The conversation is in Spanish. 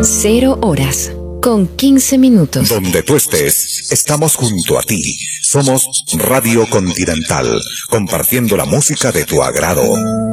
0 horas con 15 minutos. Donde tú estés, estamos junto a ti. Somos Radio Continental, compartiendo la música de tu agrado.